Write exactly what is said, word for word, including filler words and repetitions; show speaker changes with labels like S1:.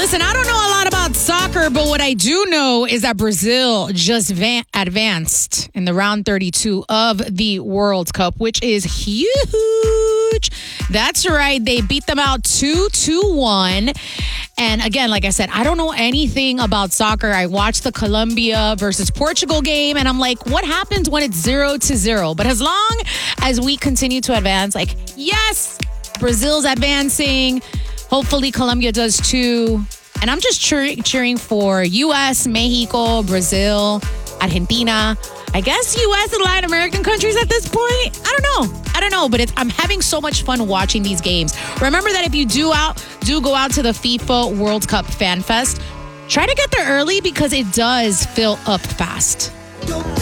S1: Listen, I don't know a lot about soccer, but what I do know is that Brazil just van- advanced in the round thirty-two of the World Cup, which is huge. That's right. They beat them out two to one. And again, like I said, I don't know anything about soccer. I watched the Colombia versus Portugal game, and I'm like, what happens when it's zero to zero? But as long as we continue to advance, like, yes, Brazil's advancing. Hopefully Colombia does too. And I'm just cheer- cheering for U S, Mexico, Brazil, Argentina. I guess U S and Latin American countries at this point. I don't know. I don't know, but it's, I'm having so much fun watching these games. Remember that if you do out, do go out to the FIFA World Cup Fan Fest, try to get there early because it does fill up fast.